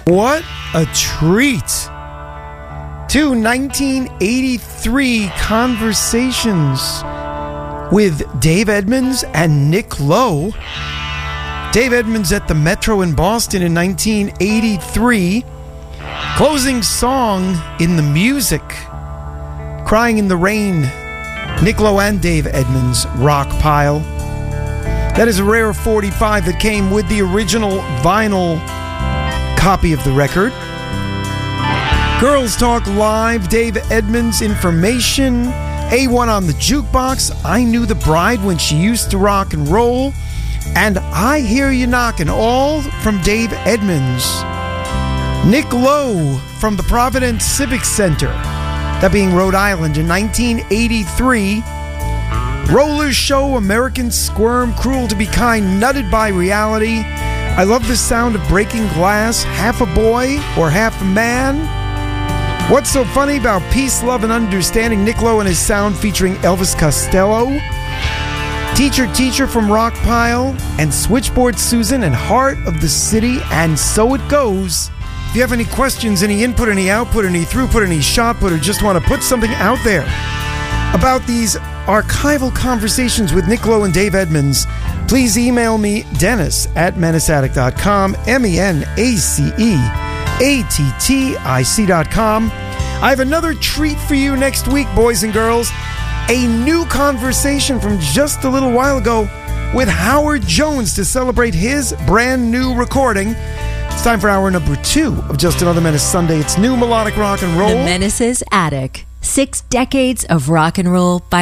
What a treat. To 1983 conversations with Dave Edmunds and Nick Lowe. Dave Edmunds at the Metro in Boston in 1983. Closing song in the music, Crying in the Rain. Nick Lowe and Dave Edmunds, Rock Pile. That is a rare 45 that came with the original vinyl copy of the record. Girls Talk Live, Dave Edmunds, Information, A1 on the Jukebox, I Knew the Bride When She Used to Rock and Roll, and I Hear You Knockin', all from Dave Edmunds. Nick Lowe from the Providence Civic Center, that being Rhode Island, in 1983. Roller Show, American Squirm, Cruel to Be Kind, Nutted by Reality. I Love the Sound of Breaking Glass, Half a Boy or Half a Man. What's So Funny About Peace, Love, and Understanding? Nick Lowe and his sound featuring Elvis Costello. Teacher from Rock Pile, and Switchboard Susan and Heart of the City, and So It Goes. If you have any questions, any input, any output, any throughput, any shot put, or just want to put something out there about these archival conversations with Nick Lowe and Dave Edmunds, please email me, Dennis@menaceattic.com, MENACEATTIC.com. I have another treat for you next week, boys and girls. A new conversation from just a little while ago with Howard Jones to celebrate his brand new recording. It's time for hour number 2 of Just Another Menace Sunday. It's new melodic rock and roll. The Menace's Attic. 6 decades of rock and roll by